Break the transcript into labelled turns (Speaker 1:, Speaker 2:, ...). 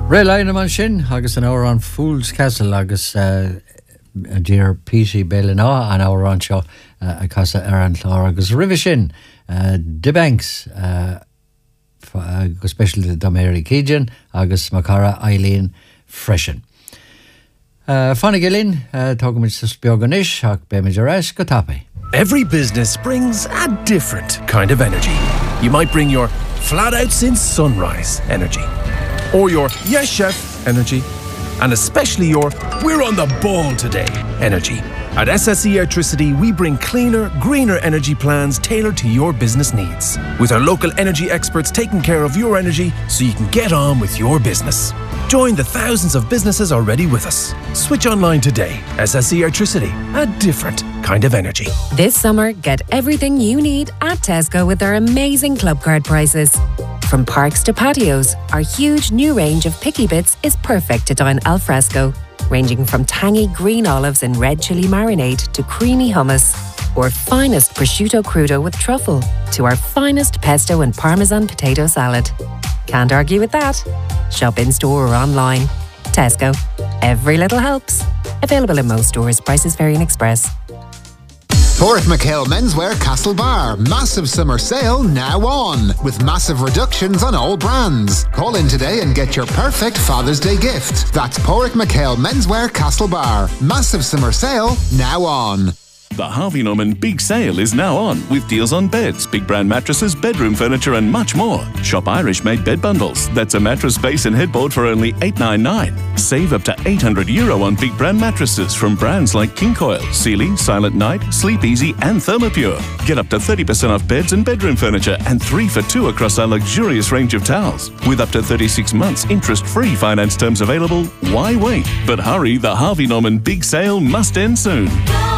Speaker 1: Réile man sin agus an áhar an Fool's Castle agus dear P.C. Bellina an áhar an seo a casa ar an chlár agus ribh sin The Banks go special do Mary Keegan agus Macara Eileen Freshen. Fannig Gillen talk mit beganis ach be majoras go tape.
Speaker 2: Every business brings a different kind of energy. You might bring your flat out since sunrise energy, or your yes chef energy, and especially your we're on the ball today energy. At SSE Electricity, we bring cleaner, greener energy plans tailored to your business needs, with our local energy experts taking care of your energy so you can get on with your business. Join the thousands of businesses already with us. Switch online today. SSE Electricity, a different kind of energy.
Speaker 3: This summer, get everything you need at Tesco with our amazing club card prices. From parks to patios, our huge new range of picky bits is perfect to dine al fresco, ranging from tangy green olives and red chili marinade to creamy hummus, or finest prosciutto crudo with truffle to our finest pesto and parmesan potato salad. Can't argue with that. Shop in store or online. Tesco. Every little helps. Available in most stores. Prices vary in Express.
Speaker 4: Porrick McHale Menswear Castlebar. Massive summer sale now on, with massive reductions on all brands. Call in today and get your perfect Father's Day gift. That's Porrick McHale Menswear Castlebar. Massive summer sale now on.
Speaker 5: The Harvey Norman Big Sale is now on, with deals on beds, big brand mattresses, bedroom furniture and much more. Shop Irish-made bed bundles. That's a mattress base and headboard for only $8.99. Save up to €800 on big brand mattresses from brands like King Coil, Sealy, Silent Night, Sleep Easy and Thermopure. Get up to 30% off beds and bedroom furniture and 3 for 2 across our luxurious range of towels. With up to 36 months interest-free finance terms available, why wait? But hurry, the Harvey Norman Big Sale must end soon.